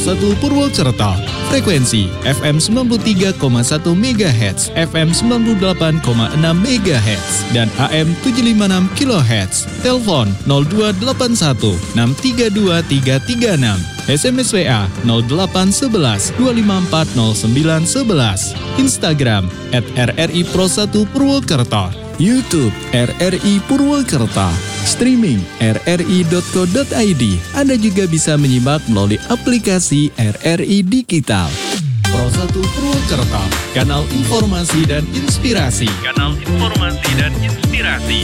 1 Purwokerto. Frekuensi FM 93,1 MHz, FM 98,6 MHz, dan AM 756 kHz. Telepon 0281 632 336. SMS WA 0811 254 0911. Instagram @RRI Pro 1 Purwokerto. YouTube RRI Purwokerto. Streaming rri.co.id. Anda juga bisa menyimak melalui aplikasi RRI Digital. Pro 1 Purwokerto, kanal informasi dan inspirasi. Kanal informasi dan inspirasi.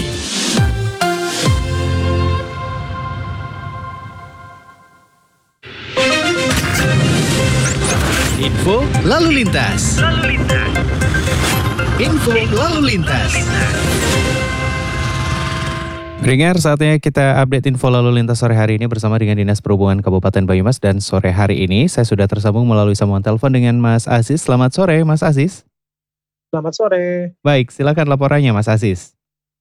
Info lalu lintas. Info lalu lintas. Dengar, saatnya kita update info lalu lintas sore hari ini bersama dengan Dinas Perhubungan Kabupaten Banyumas, dan sore hari ini saya sudah tersambung melalui sambungan telepon dengan Mas Aziz. Selamat sore Mas Aziz. Selamat sore. Baik, silakan laporannya Mas Aziz.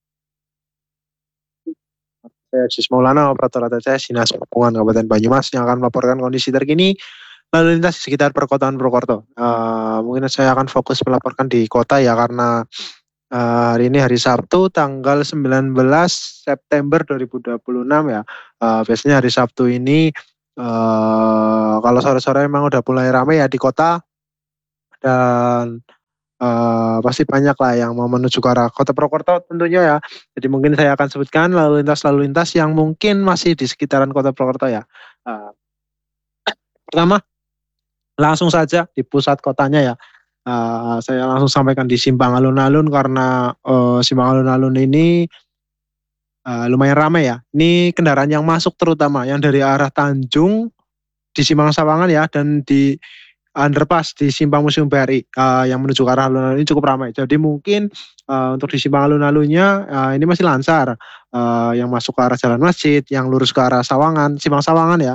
Saya Aziz Maulana, operator ATCS Dinas Perhubungan Kabupaten Banyumas yang akan melaporkan kondisi terkini lalu lintas di sekitar perkotaan Purwokerto. Mungkin saya akan fokus melaporkan di kota ya, karena hari ini hari Sabtu tanggal 19 September 2026 ya. Biasanya hari Sabtu ini kalau sore-sore memang udah mulai ramai ya di kota, dan pasti banyak lah yang mau menuju ke arah kota Purwokerto tentunya ya. Jadi mungkin saya akan sebutkan lalu lintas yang mungkin masih di sekitaran kota Purwokerto ya. Pertama, langsung saja di pusat kotanya ya. Saya langsung sampaikan di Simpang Alun-Alun, karena Simpang Alun-Alun ini lumayan ramai ya. Ini kendaraan yang masuk terutama yang dari arah Tanjung di Simpang Sawangan ya, dan di underpass di Simpang Museum BRI yang menuju ke arah alun-alun ini cukup ramai. Jadi mungkin untuk di Simpang Alun-Alunnya ini masih lancar. Yang masuk ke arah Jalan Masjid, yang lurus ke arah Sawangan, Simpang Sawangan ya,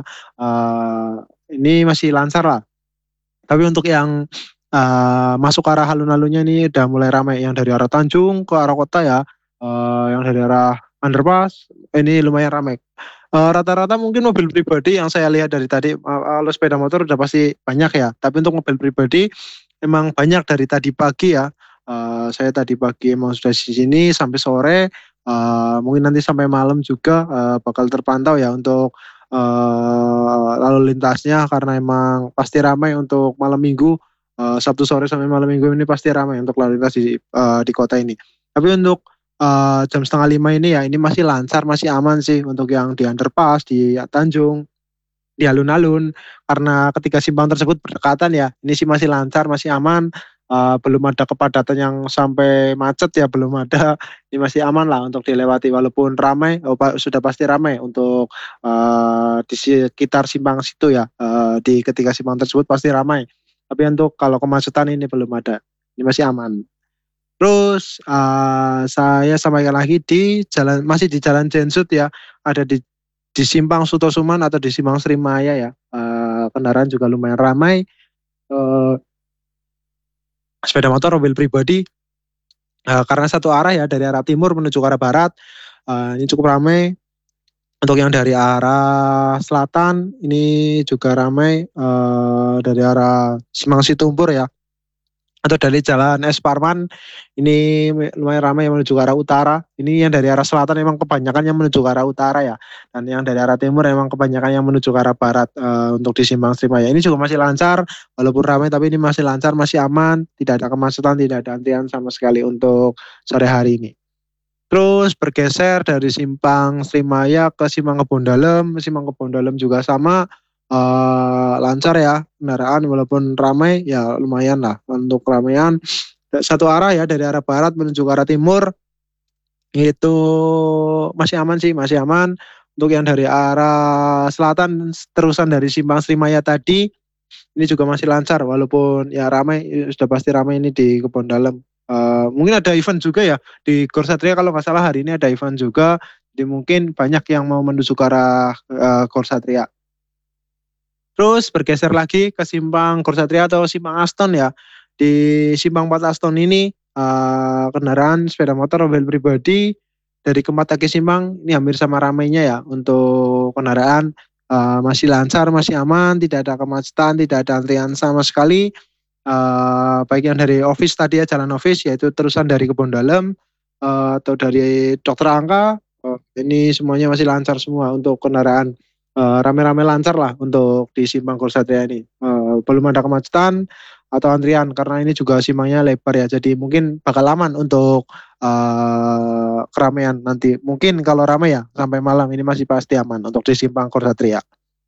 ini masih lancar lah. Tapi untuk yang masuk ke arah alun-alunnya ini udah mulai ramai, yang dari arah Tanjung ke arah kota ya, yang dari arah underpass ini lumayan ramai. Rata-rata mungkin mobil pribadi yang saya lihat dari tadi, kalau sepeda motor udah pasti banyak ya, tapi untuk mobil pribadi emang banyak dari tadi pagi ya. Saya tadi pagi emang sudah di sini sampai sore, mungkin nanti sampai malam juga bakal terpantau ya untuk lalu lintasnya, karena emang pasti ramai untuk malam minggu. Sabtu sore sampai malam minggu ini pasti ramai untuk lalu lintas di kota ini. Tapi untuk jam 4:30 ini ya, ini masih lancar, masih aman sih untuk yang di underpass, di Tanjung, di alun-alun, karena ketika simpang tersebut berdekatan ya, ini sih masih lancar, masih aman. Belum ada kepadatan yang sampai macet ya, belum ada. Ini masih aman lah untuk dilewati, walaupun ramai, sudah pasti ramai untuk di sekitar simpang situ ya. Di ketika simpang tersebut pasti ramai. Tapi untuk kalau kemacetan ini belum ada, ini masih aman. Terus saya sampaikan lagi masih di Jalan Jensut ya, ada di Simpang Sutosuman atau di Simpang Srimaya ya. Kendaraan juga lumayan ramai. Sepeda motor, mobil pribadi, karena satu arah ya, dari arah timur menuju ke arah barat, ini cukup ramai. Untuk yang dari arah selatan ini juga ramai, dari arah Simpang Situmpur ya, atau dari Jalan S. Parman ini lumayan ramai yang menuju ke arah utara. Ini yang dari arah selatan memang kebanyakan yang menuju ke arah utara ya, dan yang dari arah timur memang kebanyakan yang menuju ke arah barat. Untuk di Simpang Srimaya ini juga masih lancar, walaupun ramai tapi ini masih lancar, masih aman, tidak ada kemacetan, tidak ada antrian sama sekali untuk sore hari ini. Terus bergeser dari Simpang Srimaya ke Simpang Kebon Dalem juga sama, lancar ya kendaraan, walaupun ramai ya lumayan lah untuk keramaian. Satu arah ya, dari arah barat menuju ke arah timur itu masih aman sih, masih aman. Untuk yang dari arah selatan terusan dari Simpang Srimaya tadi ini juga masih lancar, walaupun ya ramai, sudah pasti ramai ini di Kebon Dalem. Mungkin ada event juga ya di Gor Satria, kalau nggak salah hari ini ada event juga, jadi mungkin banyak yang mau menuju ke arah Gor Satria. Terus bergeser lagi ke Simpang Gor Satria atau Simpang Aston ya. Di Simpang 4 Aston ini kendaraan sepeda motor, mobil pribadi dari Kematake Simpang ini hampir sama ramainya ya untuk kendaraan. masih lancar, masih aman, tidak ada kemacetan, tidak ada antrian sama sekali. Baik yang dari office tadi ya, jalan office, yaitu terusan dari Kebon Dalem atau dari Dokter Angka, ini semuanya masih lancar semua untuk kendaraan. Rame-rame lancar lah untuk di Simpang Gol Satria ini. Belum ada kemacetan atau antrian karena ini juga simpangnya lebar ya, jadi mungkin bakal aman untuk keramaian nanti. Mungkin kalau ramai ya sampai malam ini masih pasti aman untuk di Simpang Gol Satria.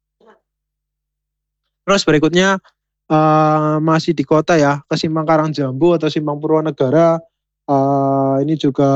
Terus berikutnya masih di kota ya, ke Simpang Karangjambu atau Simpang Purwonegara. Ini juga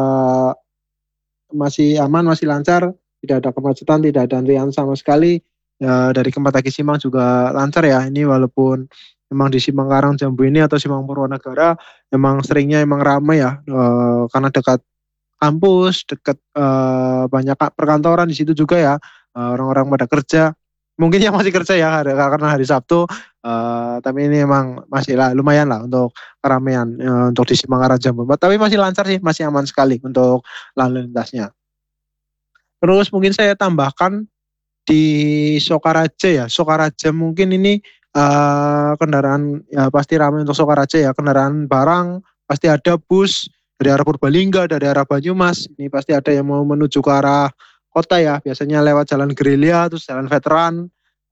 masih aman, masih lancar, tidak ada kemacetan, tidak ada antrian sama sekali. Dari Kempatagi Simpang juga lancar ya. Ini walaupun memang di Simpang Karangjambu ini atau Simpang Purwonegara memang seringnya emang ramai ya, karena dekat kampus, dekat banyak perkantoran di situ juga ya, orang-orang pada kerja. Mungkin yang masih kerja ya karena hari Sabtu, tapi ini emang masih lah lumayan lah untuk keramaian untuk di Simpang Karangjambu. Tapi masih lancar sih, masih aman sekali untuk lalu lintasnya. Terus mungkin saya tambahkan di Sokaraja ya, Sokaraja mungkin ini kendaraan ya pasti ramai untuk Sokaraja ya, kendaraan barang pasti ada, bus dari arah Purbalingga, dari arah Banyumas, ini pasti ada yang mau menuju ke arah kota ya, biasanya lewat Jalan Gerilya, terus Jalan Veteran.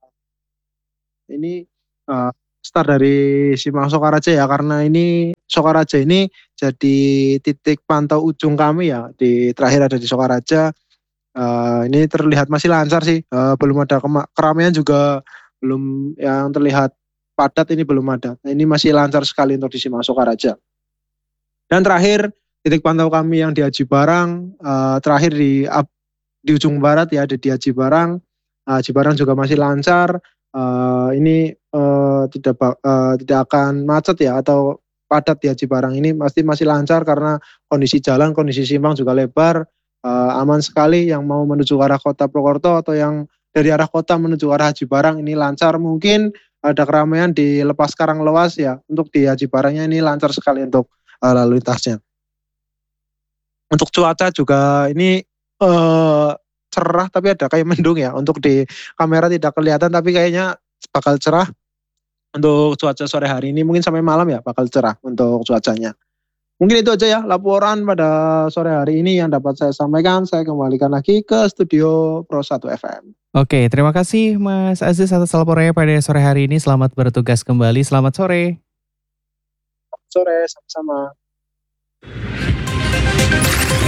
Ini start dari Simpang Sokaraja ya, karena ini Sokaraja ini jadi titik pantau ujung kami ya, di terakhir ada di Sokaraja. Ini terlihat masih lancar sih, belum ada keramaian juga, belum yang terlihat padat ini belum ada. Nah, ini masih lancar sekali untuk di Simpang Sokaraja. Dan terakhir titik pantau kami yang di Aji Barang, terakhir di ujung barat ya, ada di Aji Barang. Aji Barang juga masih lancar. Ini tidak akan macet ya atau padat di Aji Barang, ini pasti masih lancar karena kondisi jalan, kondisi simpang juga lebar, aman sekali. Yang mau menuju ke arah kota Purwokerto atau yang dari arah kota menuju ke arah Aji Barang ini lancar. Mungkin ada keramaian di Lepas Karanglewas ya, untuk di Aji Barangnya ini lancar sekali untuk lalu lintasnya. Untuk cuaca juga ini cerah, tapi ada kayak mendung ya, untuk di kamera tidak kelihatan tapi kayaknya bakal cerah untuk cuaca sore hari ini. Mungkin sampai malam ya bakal cerah untuk cuacanya. Mungkin itu aja ya laporan pada sore hari ini yang dapat saya sampaikan. Saya kembalikan lagi ke studio Pro 1 FM. Oke, terima kasih Mas Aziz atas laporannya pada sore hari ini. Selamat bertugas kembali. Selamat sore. Sore, sama-sama.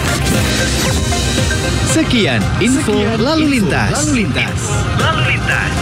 Sekian info lalu lintas.